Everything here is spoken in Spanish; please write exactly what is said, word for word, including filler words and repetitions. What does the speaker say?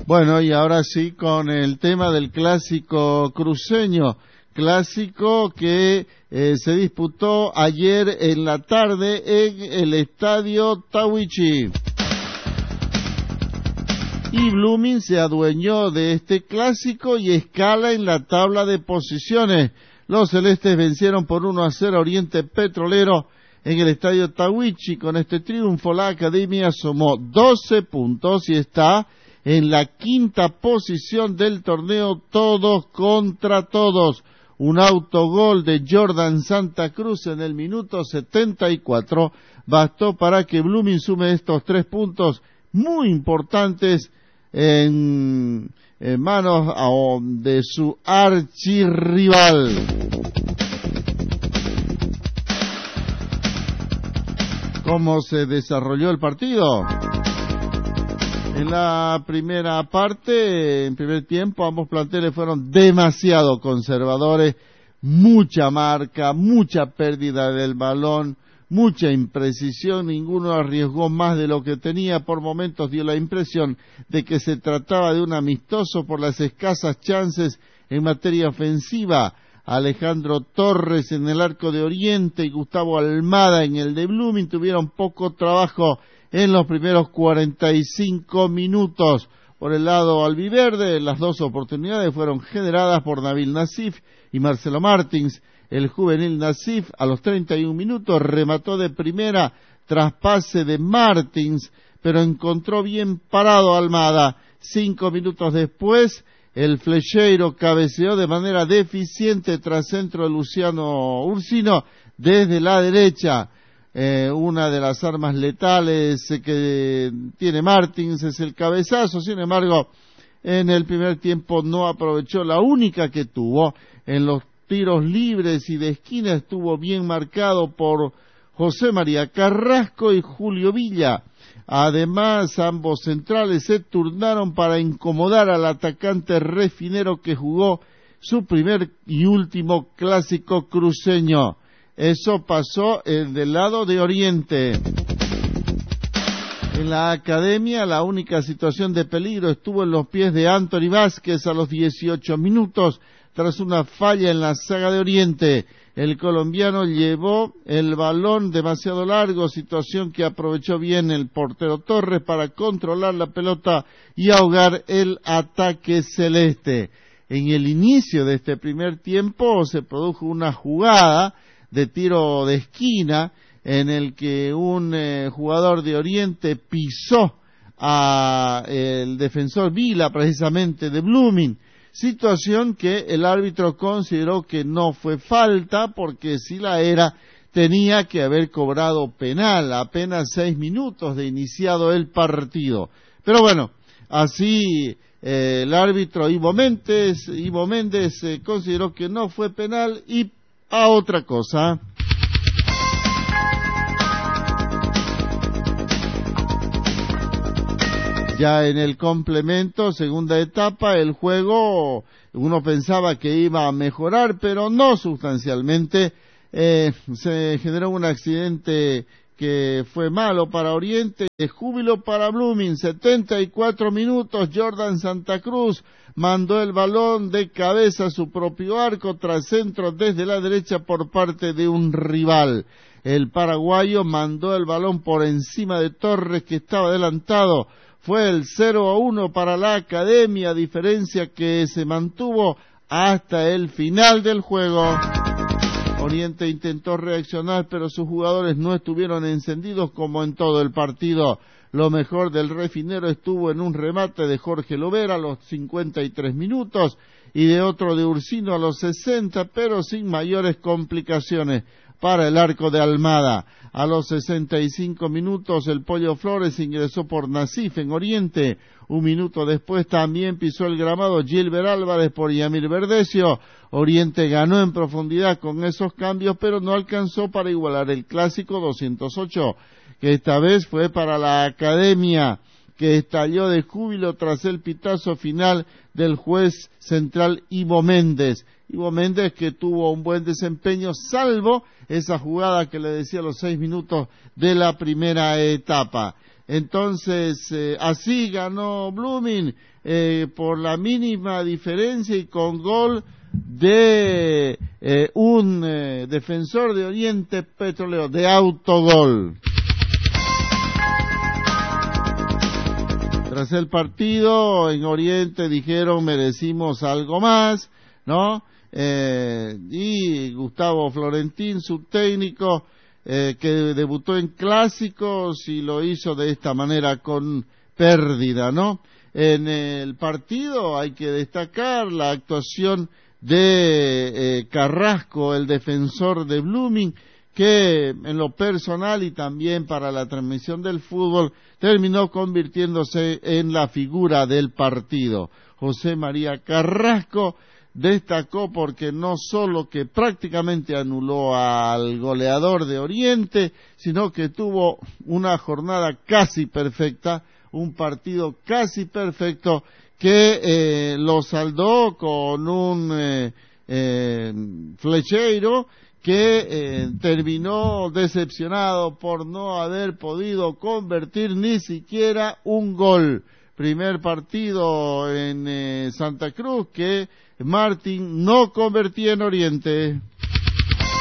Bueno, y ahora sí con el tema del clásico cruceño, clásico que eh, se disputó ayer en la tarde en el estadio Tahuichi. Y Blooming se adueñó de este clásico y escala en la tabla de posiciones. Los celestes vencieron por uno a cero a Oriente Petrolero en el estadio Tahuichi. Con este triunfo la academia sumó doce puntos y está en la quinta posición del torneo, todos contra todos. Un autogol de Jordan Santa Cruz en el minuto setenta y cuatro bastó para que Blooming sume estos tres puntos muy importantes en, en manos de su archirrival. ¿Cómo se desarrolló el partido? En la primera parte, en primer tiempo, ambos planteles fueron demasiado conservadores, mucha marca, mucha pérdida del balón, mucha imprecisión, ninguno arriesgó más de lo que tenía. Por momentos dio la impresión de que se trataba de un amistoso por las escasas chances en materia ofensiva. Alejandro Torres en el arco de Oriente y Gustavo Almada en el de Blooming tuvieron poco trabajo en los primeros cuarenta y cinco minutos. Por el lado albiverde, las dos oportunidades fueron generadas por Nabil Nassif y Marcelo Martins. El juvenil Nassif a los treinta y un minutos remató de primera tras pase de Martins, pero encontró bien parado Almada. Cinco minutos después, el flecheiro cabeceó de manera deficiente tras centro de Luciano Ursino desde la derecha. Eh, una de las armas letales eh, que tiene Martins es el cabezazo. Sin embargo, en el primer tiempo no aprovechó la única que tuvo. En los tiros libres y de esquina estuvo bien marcado por José María Carrasco y Julio Villa. Además, ambos centrales se turnaron para incomodar al atacante refinero que jugó su primer y último clásico cruceño. Eso pasó en del lado de Oriente. En la academia, la única situación de peligro estuvo en los pies de Anthony Vázquez a los dieciocho minutos, tras una falla en la zaga de Oriente. El colombiano llevó el balón demasiado largo, situación que aprovechó bien el portero Torres para controlar la pelota y ahogar el ataque celeste. En el inicio de este primer tiempo se produjo una jugada de tiro de esquina en el que un eh, jugador de Oriente pisó a eh, el defensor Vila, precisamente de Blooming, situación que el árbitro consideró que no fue falta, porque si la era tenía que haber cobrado penal apenas seis minutos de iniciado el partido. Pero bueno, así eh, el árbitro Ivo Méndez, Ivo Méndez eh, consideró que no fue penal y a otra cosa. Ya en el complemento, segunda etapa, el juego, uno pensaba que iba a mejorar, pero no sustancialmente. Eh, se generó un accidente que fue malo para Oriente, júbilo para Blooming. Setenta y cuatro minutos, Jordan Santa Cruz mandó el balón de cabeza a su propio arco tras centro desde la derecha por parte de un rival. El paraguayo mandó el balón por encima de Torres, que estaba adelantado. Fue el cero a uno para la academia, diferencia que se mantuvo hasta el final del juego. Oriente intentó reaccionar, pero sus jugadores no estuvieron encendidos como en todo el partido. Lo mejor del refinero estuvo en un remate de Jorge Lovera a los cincuenta y tres minutos y de otro de Ursino a los sesenta, pero sin mayores complicaciones para el arco de Almada. A los sesenta y cinco minutos el Pollo Flores ingresó por Nassif en Oriente. Un minuto después también pisó el gramado Gilbert Álvarez por Yamir Verdecio. Oriente ganó en profundidad con esos cambios, pero no alcanzó para igualar el clásico doscientos ocho, que esta vez fue para la academia, que estalló de júbilo tras el pitazo final del juez central Ivo Méndez. Ivo Méndez, que tuvo un buen desempeño, salvo esa jugada que le decía a los seis minutos de la primera etapa. Entonces, eh, así ganó Blooming eh, por la mínima diferencia y con gol de eh, un eh, defensor de Oriente Petrolero, de autogol. Tras el partido, en Oriente dijeron merecimos algo más, ¿no? Eh, y Gustavo Florentín, su técnico, eh, que debutó en clásicos y lo hizo de esta manera con pérdida, ¿no? En el partido hay que destacar la actuación de eh, Carrasco, el defensor de Blooming, que en lo personal y también para la transmisión del fútbol terminó convirtiéndose en la figura del partido. José María Carrasco destacó porque no solo que prácticamente anuló al goleador de Oriente, sino que tuvo una jornada casi perfecta, un partido casi perfecto que eh, lo saldó con un eh, eh, Flecheiro que eh, terminó decepcionado por no haber podido convertir ni siquiera un gol. Primer partido en eh, Santa Cruz que Martín no convertía en Oriente.